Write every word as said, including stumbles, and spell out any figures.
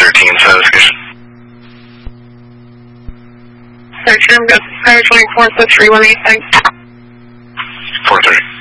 thirteen, investigation. Search room, go to Fire twenty-four, so three one eight, thanks. four thirty.